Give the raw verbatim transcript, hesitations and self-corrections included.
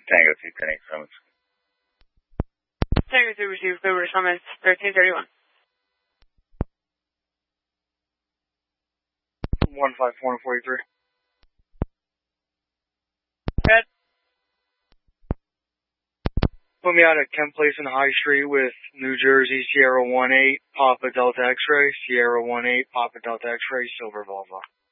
Tango two ten eight Summits. Tango two received Cobra Summits, thirteen thirty-one. one five four forty-three. Good. Put me out at Kent Place and High Street with New Jersey, Sierra one eight, Papa Delta X-Ray, Sierra one eight, Papa Delta X-Ray, Silver Volvo.